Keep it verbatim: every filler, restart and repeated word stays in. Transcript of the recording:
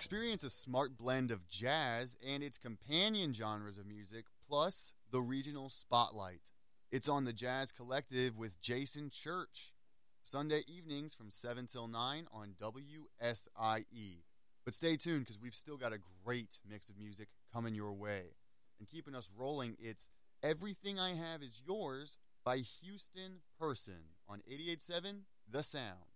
Experience a smart blend of jazz and its companion genres of music, plus the regional spotlight. It's on the Jazz Collective with Jason Church. Sunday evenings from seven till nine on W S I E. But stay tuned because we've still got a great mix of music coming your way. And keeping us rolling, it's Everything I Have Is Yours by Houston Person on eighty-eight point seven The Sound.